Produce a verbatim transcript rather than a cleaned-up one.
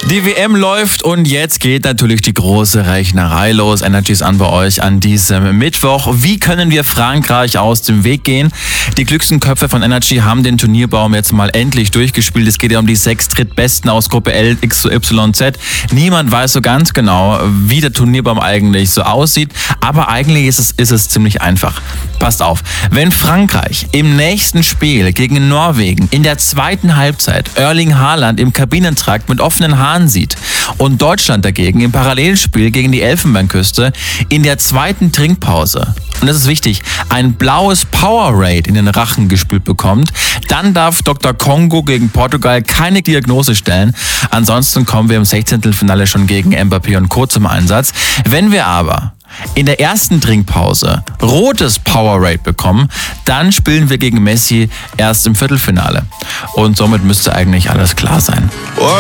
Die W M läuft und jetzt geht natürlich die große Rechnerei los. Energy ist an bei euch an diesem Mittwoch. Wie können wir Frankreich aus dem Weg gehen? Die klügsten Köpfe von Energy haben den Turnierbaum jetzt mal endlich durchgespielt. Es geht ja um die sechs Drittbesten aus Gruppe L, X zu Y Z. Niemand weiß so ganz genau, wie der Turnierbaum eigentlich so aussieht, aber eigentlich ist es, ist es ziemlich einfach. Passt auf, wenn Frankreich im nächsten Spiel gegen Norwegen in der zweiten Halbzeit Erling Haaland im Kabinentrakt mit offenen Haaren sieht und Deutschland dagegen im Parallelspiel gegen die Elfenbeinküste in der zweiten Trinkpause, und das ist wichtig, ein blaues Powerade in den Rachen gespült bekommt, dann darf Doktor Kongo gegen Portugal keine Diagnose stellen. Ansonsten kommen wir im Sechzehntelfinale schon gegen Mbappé und Co. zum Einsatz. Wenn wir aber in der ersten Trinkpause rotes Powerade bekommen, dann spielen wir gegen Messi erst im Viertelfinale. Und somit müsste eigentlich alles klar sein.